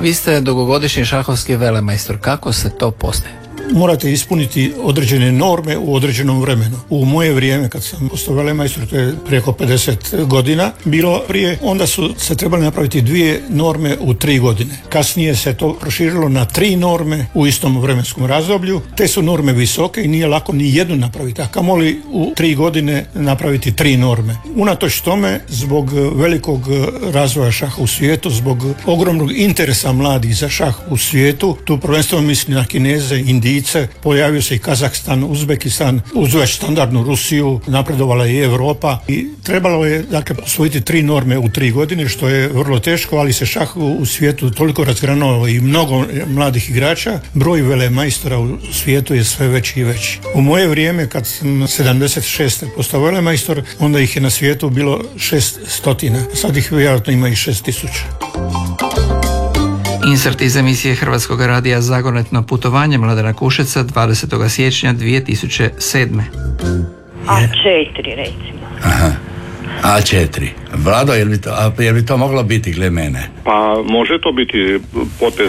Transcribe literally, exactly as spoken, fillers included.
Vi ste dugogodišnji šahovski velemajstor. Kako se to postaje? Morate ispuniti određene norme u određenom vremenu. U moje vrijeme, kad sam postao velemajstor, to je preko pedeset godina bilo prije, onda su se trebali napraviti dvije norme u tri godine. Kasnije se to proširilo na tri norme u istom vremenskom razdoblju. Te su norme visoke i nije lako ni jednu napraviti, a kamoli u tri godine napraviti tri norme. Unatoč tome, zbog velikog razvoja šaha u svijetu, zbog ogromnog interesa mladih za šah u svijetu, tu prvenstveno mislim na Kineze, Indijce, pojavio se i Kazahstan, Uzbekistan, uz već standardnu Rusiju, napredovala je i Europa i trebalo je dakle osvojiti tri norme u tri godine, što je vrlo teško, ali se šah u svijetu toliko razgranao i mnogo mladih igrača, broj velemajstora u svijetu je sve veći i veći. U moje vrijeme, kad sam sedamdeset šeste postao velemajstor, onda ih je na svijetu bilo šest stotina, sad ih vjerojatno ima i šest tisuća. Insert iz emisije Hrvatskog radija Zagonetno putovanje Mladena Kušeca dvadesetog siječnja dvije tisuće sedme. A četiri recimo. Aha. A četiri. Vlado, je li to, a, je li to moglo biti, gle mene? Pa može to biti potez